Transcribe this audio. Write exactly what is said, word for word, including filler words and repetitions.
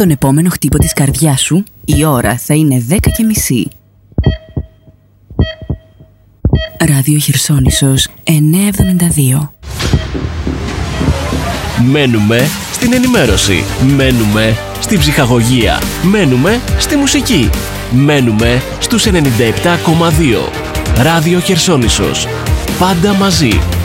τον επόμενο χτύπο της καρδιάς σου, η ώρα θα είναι δέκα και μισή. Ράδιο Χερσόνησος εννιακόσια εβδομήντα δύο. Μένουμε στην ενημέρωση. Μένουμε στην ψυχαγωγία. Μένουμε στη μουσική. Μένουμε στους ενενήντα επτά κόμμα δύο. Ράδιο Χερσόνησος. Πάντα μαζί.